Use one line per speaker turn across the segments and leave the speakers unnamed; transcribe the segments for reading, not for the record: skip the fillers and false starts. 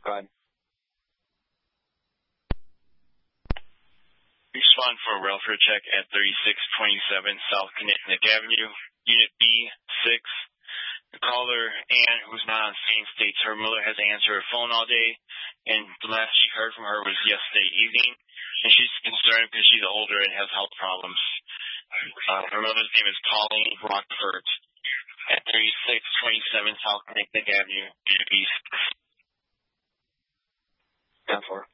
Go ahead.
Respond for a welfare check at 3627 South Kinnick Avenue, Unit B6. The caller, Ann, who's not on scene, states her mother has answered her phone all day, and the last she heard from her was yesterday evening, and she's concerned because she's older and has health problems. Her mother's name is Colleen Rockford at 3627 South Kinnick Avenue, Unit B6.
10-4.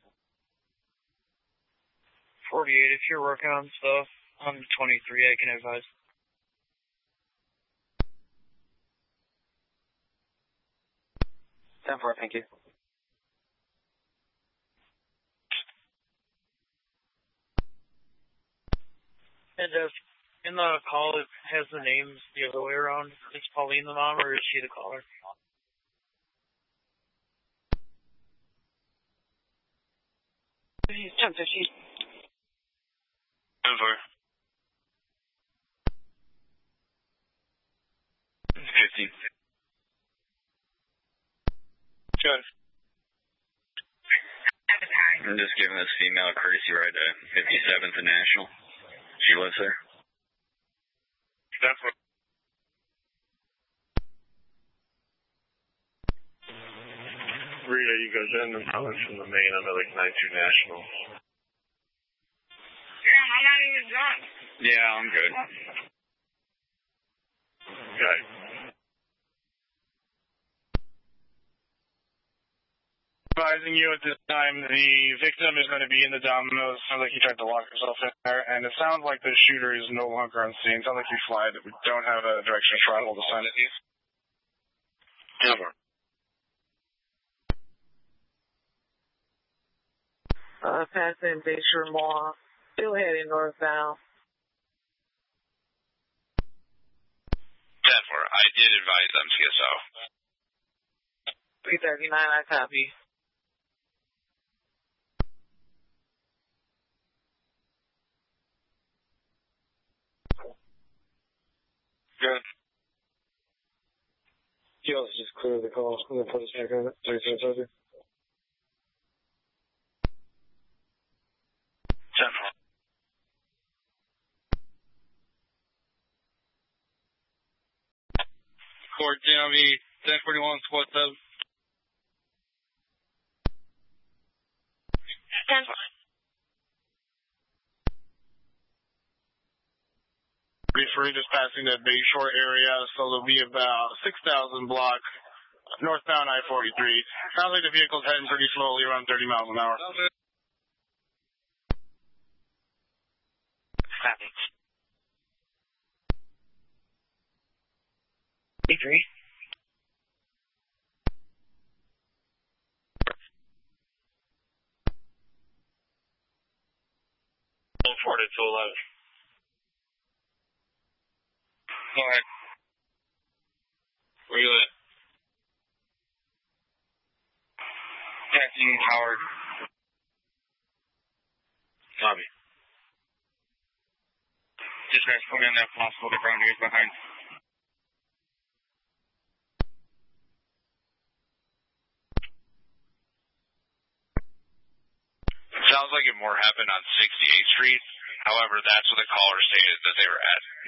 48, if you're working on stuff on 23, I can advise.
Thank you.
And if in the call it has the names the other way around, is Pauline the mom or is she the caller?
He's 10-50.
10-4. 50.
Good. I'm just giving this female a courtesy ride to 57th and National. She lives there.
That's what.
Rita, you go down the balance from the main on like 92 National.
Yeah, I'm not even drunk.
Yeah, I'm good.
Okay.
Advising you at this time, the victim is going to be in the Domino's. Sounds like he tried to lock himself in there, and it sounds like the shooter is no longer on scene. Sounds like he flied. We don't have a direction of travel to send it.
Never.
Passing Bayshore Mall, still heading northbound.
10-4. I did advise MCSO.
339, I copy.
Good.
You also just clear the call. I'm going to put this back on it. 3600.
10-4.
Court DMV 1041 squad 7.
10-4.
Referring just passing the Bayshore area, so there'll be about 6,000 block northbound I-43. Sounds like the vehicle's heading pretty slowly, around 30 miles an hour.
Copy. 83.
Forwarded to 11.
Go ahead.
Where you at?
Passing Howard.
Copy.
Dispatch, put in that possible the ground is behind.
Sounds like it more happened on 68th Street. However, that's what the caller stated that they were at.